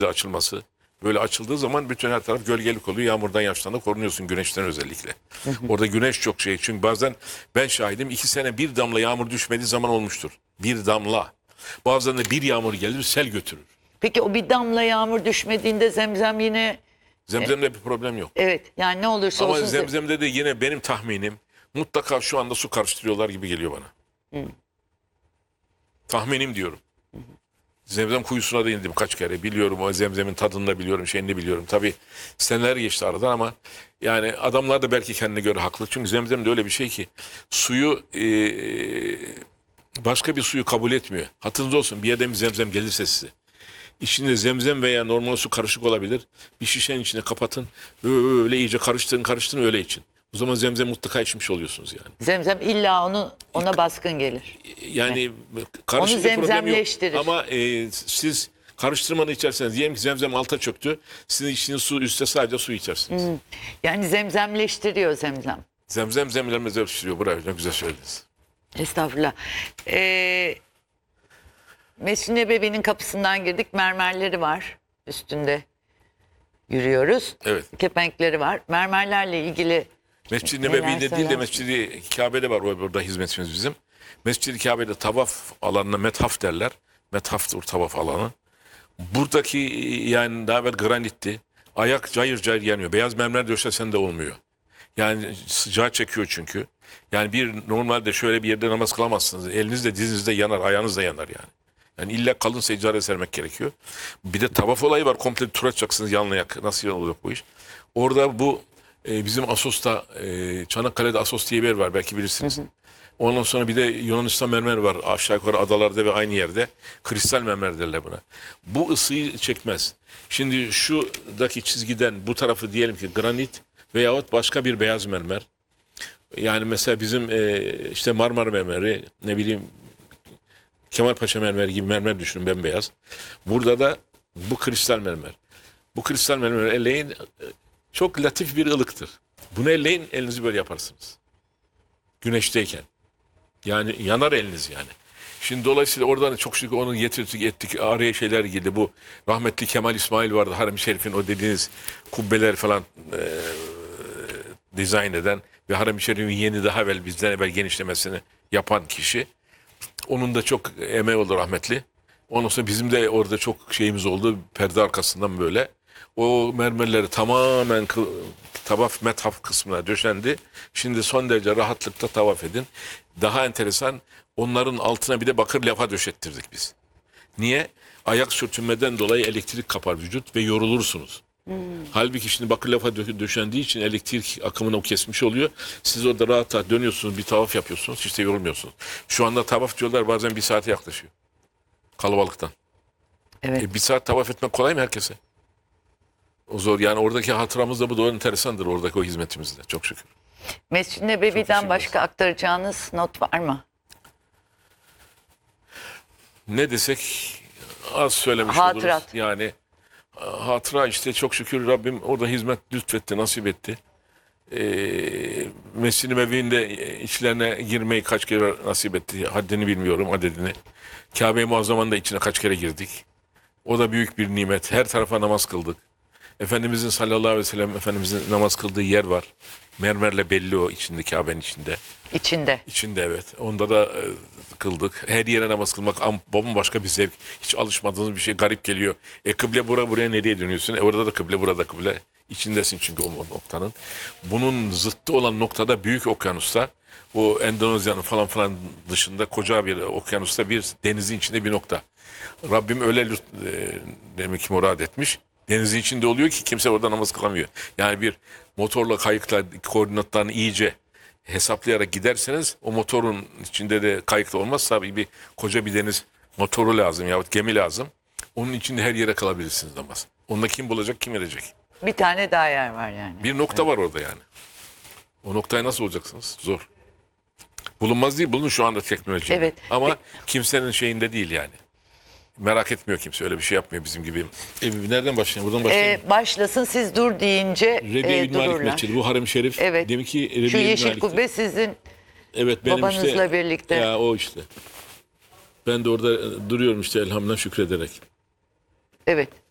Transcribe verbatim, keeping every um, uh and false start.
açılması. Böyle açıldığı zaman bütün her taraf gölgelik oluyor. Yağmurdan, yağıştan da korunuyorsun, güneşten özellikle. Orada güneş çok şey. Çünkü bazen ben şahidim, iki sene bir damla yağmur düşmediği zaman olmuştur. Bir damla. Bazen de bir yağmur gelir, sel götürür. Peki o bir damla yağmur düşmediğinde zemzem yine... Zemzemde bir problem yok. Evet, yani ne olursa Ama olsun... zemzemde de yine benim tahminim, mutlaka şu anda su karıştırıyorlar gibi geliyor bana. Hı. Tahminim diyorum. Hı hı. Zemzem kuyusuna da indim kaç kere. Biliyorum, o zemzemin tadını da biliyorum, şeyini de biliyorum. Tabii seneler geçti aradan ama yani adamlar da belki kendine göre haklı. Çünkü zemzem de öyle bir şey ki suyu e, başka bir suyu kabul etmiyor. Hatırınızda olsun, bir yerden bir zemzem gelirse size, İçinde zemzem veya normal su karışık olabilir. Bir şişenin içine kapatın. Öyle iyice karıştırın karıştırın öyle için. O zaman zemzem mutlaka içmiş oluyorsunuz yani. Zemzem illa onu, ona baskın gelir. Yani karışık onu bir problem yok. zemzemleştirir. Ama e, siz karıştırmadan içerseniz, diyelim ki zemzem alta çöktü. Sizin içtiğiniz su üstte, sadece su içersiniz. Hmm. Yani zemzemleştiriyor zemzem. Zemzem zemlemezler pişiriyor. Bravo, ne güzel söylediniz. Estağfurullah. Ee, Mescid-i Nebevi'nin kapısından girdik. Mermerleri var üstünde. Yürüyoruz. Evet. Kepenkleri var. Mermerlerle ilgili Mescid-i Nebevi'de değil de Mescid-i Kabe'de var burada hizmetimiz bizim. Mescid-i Kabe'de tavaf alanına methaf derler. Methaftır tavaf alanı. Buradaki yani daha evvel granitti. Ayak cayır cayır yanıyor. Beyaz mermer döşesen de olmuyor. Yani sıcağı çekiyor çünkü. Yani bir normalde şöyle bir yerde namaz kılamazsınız. Eliniz de diziniz de yanar, ayağınız da yanar yani. Yani illa kalın seccade sermek gerekiyor. Bir de tavaf olayı var. Komple tur atacaksınız yalın ayak. Nasıl olacak bu iş? Orada bu e, bizim Assos'ta e, Çanakkale'de Assos diye bir yer var. Belki bilirsiniz. Hı hı. Ondan sonra bir de Yunanistan mermer var. Aşağı yukarı adalarda ve aynı yerde. Kristal mermer derler buna. Bu ısıyı çekmez. Şimdi şuradaki çizgiden bu tarafı diyelim ki granit veyahut başka bir beyaz mermer. Yani mesela bizim e, işte Marmara mermeri, ne bileyim Kemalpaşa mermeri gibi mermer düşünün, bembeyaz. Burada da bu kristal mermer. Bu kristal mermer elleyin, çok latif bir ılıktır. Bunu elleyin, elinizi böyle yaparsınız. Güneşteyken. Yani yanar eliniz yani. Şimdi dolayısıyla oradan çok şükür onu getirdik ettik. Araya şeyler girdi. Bu rahmetli Kemal İsmail vardı. Harem-i Şerif'in o dediğiniz kubbeler falan e, dizayn eden ve Harem-i Şerif'in yeni daha evvel bizden evvel genişlemesini yapan kişi. Onun da çok emeği oldu rahmetli. Ondan sonra bizim de orada çok şeyimiz oldu. Perde arkasından böyle. O mermerleri tamamen tavaf methaf kısmına döşendi. Şimdi son derece rahatlıkla tavaf edin. Daha enteresan, onların altına bir de bakır levha döşettirdik biz. Niye? Ayak sürtünmeden dolayı elektrik kapar vücut ve yorulursunuz. Hmm. Halbuki şimdi bakır levha döşendiği için elektrik akımını o kesmiş oluyor. Siz orada rahat rahat dönüyorsunuz, bir tavaf yapıyorsunuz, hiç de yorulmuyorsunuz. Şu anda tavaf diyorlar bazen bir saate yaklaşıyor. Kalabalıktan. Evet. E, bir saat tavaf etmek kolay mı herkese? O zor yani, oradaki hatıramız da bu da enteresandır, oradaki o hizmetimizde çok şükür. Mescid-i Nebevi'den başka aktaracağınız not var mı? Ne desek az söylemiş Hatırat. oluruz. Yani hatıra işte, çok şükür Rabbim orada hizmet lütfetti, nasip etti. Ee, Mescid-i Nebevi'nde içlerine girmeyi kaç kere nasip etti. Haddini bilmiyorum, adedini. Kabe-i Muazzama'nın da içine kaç kere girdik. O da büyük bir nimet. Her tarafa namaz kıldık. Efendimizin sallallahu aleyhi ve sellem Efendimizin namaz kıldığı yer var. Mermerle belli o içinde, Kabe'nin içinde. İçinde. İçinde evet. Onda da e, kıldık. Her yere namaz kılmak bambaşka bir zevk. Hiç alışmadığınız bir şey, garip geliyor. E kıble bura, buraya nereye dönüyorsun? E orada da kıble, burada kıble. İçindesin çünkü o noktanın. Bunun zıttı olan noktada Büyük Okyanus'ta, o Endonezya'nın falan falan dışında koca bir okyanusta, bir denizin içinde bir nokta. Rabbim öyle e, demek ki murad etmiş. Denizin içinde oluyor ki kimse orada namaz kılamıyor. Yani bir motorla, kayıkla koordinatlarını iyice hesaplayarak giderseniz, o motorun içinde de kayıkta olmazsa bir, bir koca bir deniz motoru lazım yahut gemi lazım. Onun içinde her yere kalabilirsiniz namaz. Onda kim bulacak, kim edecek? Bir tane daha yer var yani. Bir nokta evet. var orada yani. O noktaya nasıl olacaksınız? Zor. Bulunmaz değil, bulun şu anda teknoloji. Evet. Ama kimsenin şeyinde değil yani. Merak etmiyor kimse, öyle bir şey yapmıyor bizim gibi. E, nereden başlayalım? Buradan başlayalım. Ee, başlasın, siz dur deyince Rebiye-i e, Malik Mescidi, bu Harem-i Şerif. Evet. Demek ki şu yeşil kubbe sizin evet, benim babanızla işte, birlikte. Ya o işte. Ben de orada duruyorum işte, elhamdülillah şükrederek. Evet.